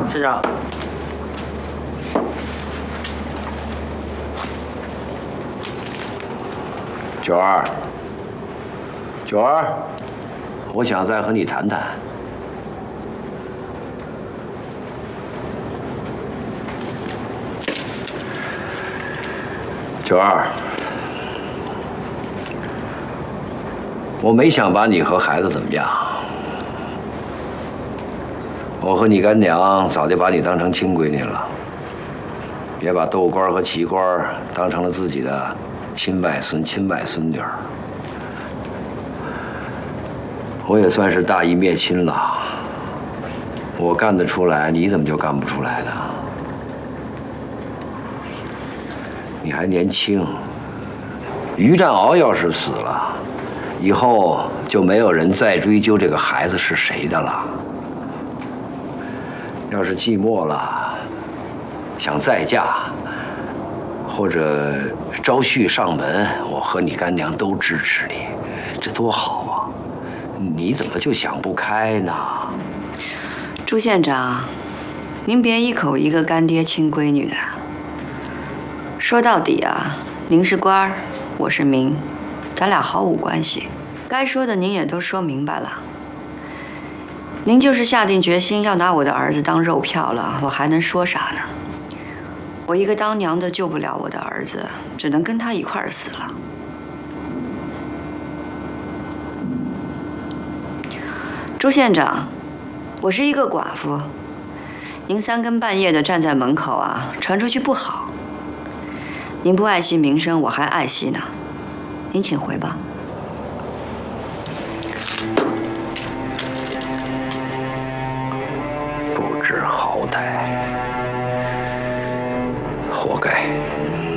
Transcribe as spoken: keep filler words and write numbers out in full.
县长。 九儿，九儿，我想再和你谈谈。九儿，我没想把你和孩子怎么样。我和你干娘早就把你当成亲闺女了，也把豆官和齐官当成了自己的亲外孙、亲外孙女儿。我也算是大义灭亲了。我干得出来，你怎么就干不出来呢？你还年轻，于占鳌要是死了，以后就没有人再追究这个孩子是谁的了。要是寂寞了，想再嫁，或者招婿上门，我和你干娘都支持你，这多好啊！你怎么就想不开呢？ 朱县长，您别一口一个干爹亲闺女的。说到底啊，您是官儿，我是民，咱俩毫无关系。该说的您也都说明白了。您就是下定决心要拿我的儿子当肉票了，我还能说啥呢？我一个当娘的救不了我的儿子，只能跟他一块儿死了。朱县长，我是一个寡妇，您三更半夜的站在门口啊，传出去不好。您不爱惜名声，我还爱惜呢。您请回吧。 不知好歹，活该。